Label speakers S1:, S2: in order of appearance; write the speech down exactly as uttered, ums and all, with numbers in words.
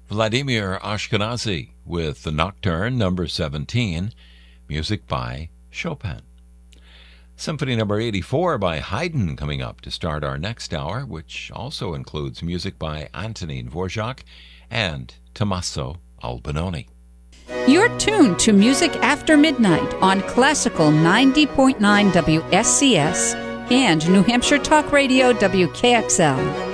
S1: Vladimir Ashkenazy with the Nocturne number seventeen, music by Chopin. Symphony number eighty-four by Haydn coming up to start our next hour, which also includes music by Antonin Dvorak and Tommaso Albinoni.
S2: You're tuned to Music After Midnight on Classical ninety point nine W S C S and New Hampshire Talk Radio W K X L.